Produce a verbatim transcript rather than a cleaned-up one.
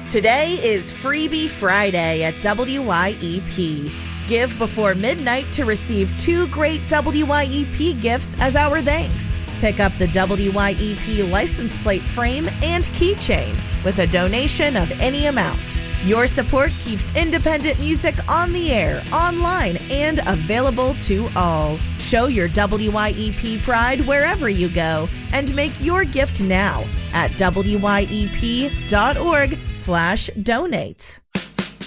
Today is Freebie Friday at W Y E P. Give before midnight to receive two great W Y E P gifts as our thanks. Pick up the W Y E P license plate frame and keychain with a donation of any amount. Your support keeps independent music on the air, online, and available to all. Show your W Y E P pride wherever you go and make your gift now at W Y E P dot org slash donate.